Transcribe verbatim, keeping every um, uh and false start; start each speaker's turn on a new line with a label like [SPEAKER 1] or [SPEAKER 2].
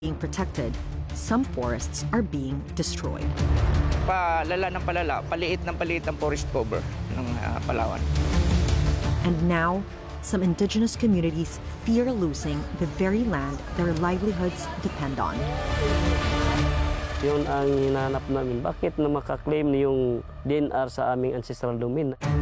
[SPEAKER 1] being protected, some forests are being destroyed.
[SPEAKER 2] Palala ng palala, paliit ng paliit ang forest cover ng uh, Palawan.
[SPEAKER 1] And now, some indigenous communities fear losing the very land their livelihoods depend on.
[SPEAKER 3] Yun ang hinahanap namin. Bakit na makaklaim yung D N R sa aming ancestral domain?